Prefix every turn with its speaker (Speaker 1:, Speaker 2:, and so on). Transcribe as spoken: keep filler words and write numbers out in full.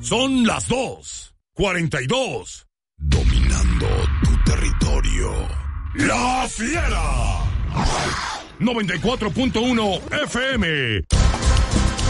Speaker 1: Son las dos, cuarenta y dos.
Speaker 2: Dominando tu territorio.
Speaker 1: ¡La Fiera! noventa y cuatro punto uno F M.